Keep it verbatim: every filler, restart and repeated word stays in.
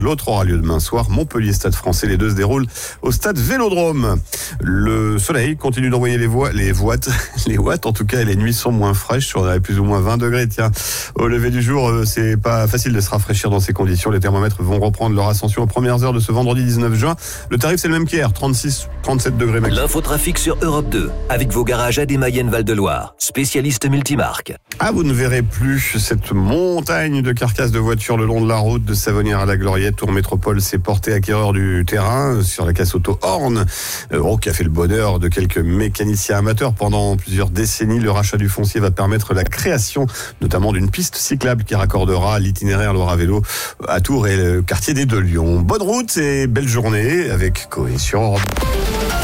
L'autre aura lieu demain soir. Montpellier, Stade Français. Les deux se déroulent au stade Vélodrome. Le soleil continue d'envoyer les voix, les watts, les watts. En tout cas, les nuits sont moins fraîches. On a plus ou moins vingt degrés. Tiens, au lever du jour, c'est pas facile de se rafraîchir dans ces conditions. Les thermomètres vont reprendre leur ascension aux premières heures de ce vendredi dix-neuf juin. Le tarif, c'est le même qu'hier. trente-six, trente-sept degrés max. L'infotrafic sur Europe deux. Avec vos garages A D Mayenne Val-de-Loire. Spécialiste multimarque. Ah, vous ne verrez plus cette montagne de carcasses de voitures le long de la route de Savonnières à la Gloriette. Tour Métropole s'est porté acquéreur du terrain sur la casse auto Horn, oh, qui a fait le bonheur de quelques mécaniciens amateurs pendant plusieurs décennies. Le rachat du foncier va permettre la création notamment d'une piste cyclable qui raccordera l'itinéraire Loire à vélo à Tours et le quartier des Deux Lions. Bonne route et belle journée avec Cohésion.